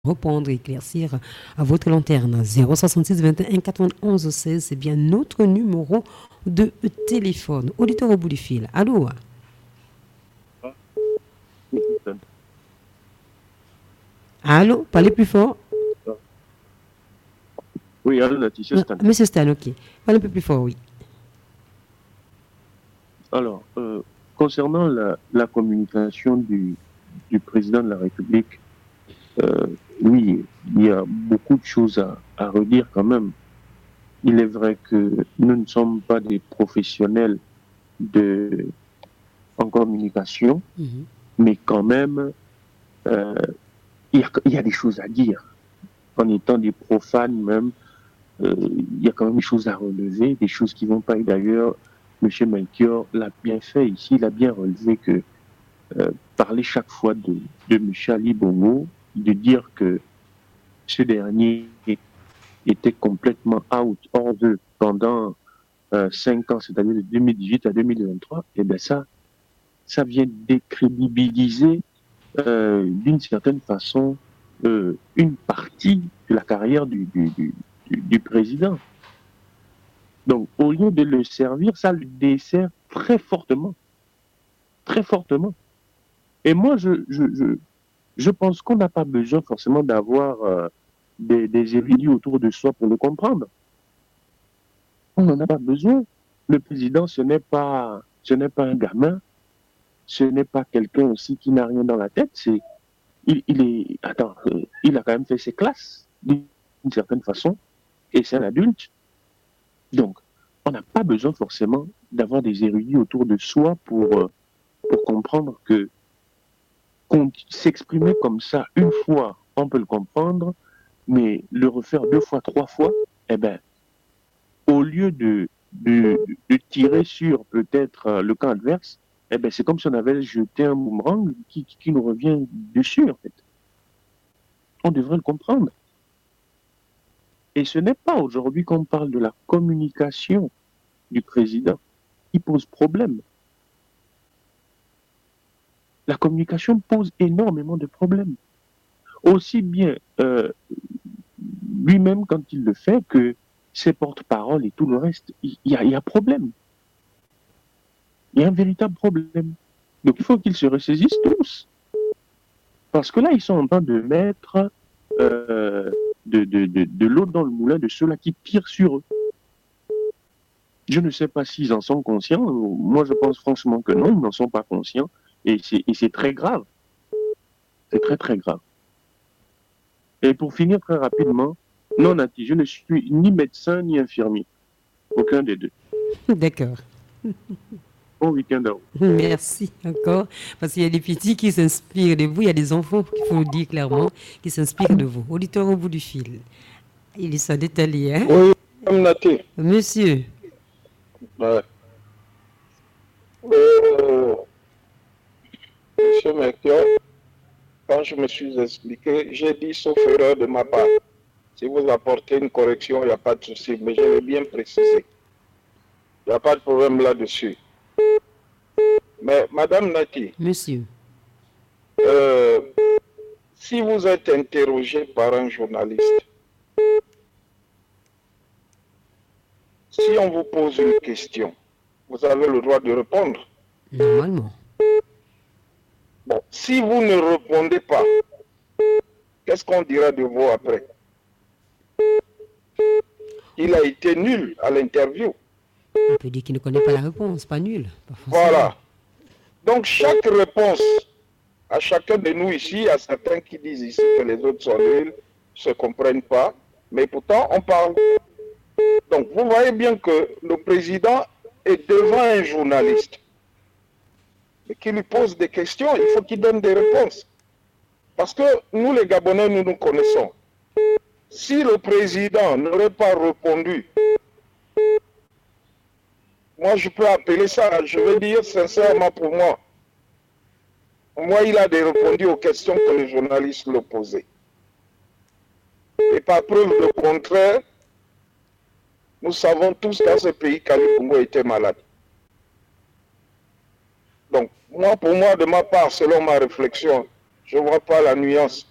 répondre, éclaircir à votre lanterne. 066 21 91 16, c'est bien notre numéro de téléphone. Auditeur au bout du fil. Allô? Allô? Parlez plus fort. Oui, allô, Nati, c'est Stan. Monsieur Stan, ok. Parlez un peu plus fort, oui. Alors, concernant la communication du président de la République, oui, il y a beaucoup de choses à redire quand même. Il est vrai que nous ne sommes pas des professionnels en communication, mais quand même, euh, il y a des choses à dire. En étant des profanes même, il y a quand même des choses à relever, des choses qui vont pas. Et d'ailleurs, M. Melchior l'a bien fait ici, il a bien relevé que parler chaque fois de M. Ali Bongo, de dire que ce dernier était complètement out, hors de pendant 5 ans, c'est-à-dire de 2018 à 2023, et bien ça vient décrédibiliser d'une certaine façon une partie de la carrière du président. Donc, au lieu de le servir, ça le dessert très fortement. Très fortement. Et moi, je pense qu'on n'a pas besoin forcément d'avoir des érudits autour de soi pour le comprendre. On n'en a pas besoin. Le président, ce n'est pas un gamin, ce n'est pas quelqu'un aussi qui n'a rien dans la tête. Il a quand même fait ses classes d'une certaine façon, et c'est un adulte. Donc, on n'a pas besoin forcément d'avoir des érudits autour de soi pour comprendre que s'exprimer comme ça une fois, on peut le comprendre, mais le refaire 2 fois, 3 fois, eh ben, au lieu de tirer sur peut-être le camp adverse, eh ben, c'est comme si on avait jeté un boomerang qui nous revient dessus, en fait. On devrait le comprendre. Et ce n'est pas aujourd'hui qu'on parle de la communication du président qui pose problème. La communication pose énormément de problèmes. Aussi bien lui-même quand il le fait que ses porte-paroles et tout le reste, il y a problème. Il y a un véritable problème. Donc il faut qu'ils se ressaisissent tous. Parce que là, ils sont en train de mettre de l'eau dans le moulin de ceux-là qui tirent sur eux. Je ne sais pas s'ils en sont conscients. Moi, je pense franchement que non, ils n'en sont pas conscients. Et c'est très grave. C'est très, très grave. Et pour finir très rapidement, non, Nati, je ne suis ni médecin ni infirmier. Aucun des deux. D'accord. Bon week-end à vous. Merci encore. Parce qu'il y a des petits qui s'inspirent de vous, il y a des enfants, il faut le dire clairement, qui s'inspirent de vous. Auditeur au bout du fil. Il est ça détaillé, hein? Oui, Mme Nati. Monsieur. Ouais. Monsieur Melchior, quand je me suis expliqué, j'ai dit sauf erreur de ma part. Si vous apportez une correction, il n'y a pas de souci, mais je l'ai bien précisé. Il n'y a pas de problème là-dessus. Mais Madame Nati, Monsieur. si vous êtes interrogé par un journaliste, si on vous pose une question, vous avez le droit de répondre. Normalement. Bon, si vous ne répondez pas, qu'est-ce qu'on dira de vous après? Il a été nul à l'interview. On peut dire qu'il ne connaît pas la réponse, pas nul. Pas voilà. Donc chaque réponse à chacun de nous ici, il y a certains qui disent ici que les autres sont nuls, ne se comprennent pas, mais pourtant on parle. Donc vous voyez bien que le président est devant un journaliste qui lui pose des questions, il faut qu'il donne des réponses. Parce que nous les Gabonais, nous nous connaissons. Si le président n'aurait pas répondu, moi je peux appeler ça, je veux dire sincèrement pour moi, il a répondu aux questions que les journalistes lui posaient. Et par preuve de contraire, nous savons tous dans ce pays qu'Ali Bongo était malade. Donc, pour moi, de ma part, selon ma réflexion, je ne vois pas la nuance.